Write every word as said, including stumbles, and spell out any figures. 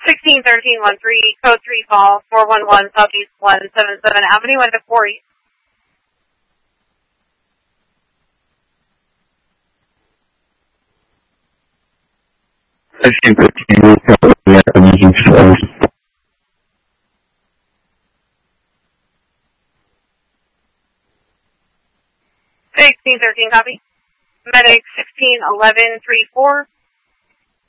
sixteen thirteen one three, code three call, four one one Southeast one seventy-seven Avenue at the quarry. sixteen thirteen, emergency service. sixteen thirteen, copy. Medic sixteen eleven three four,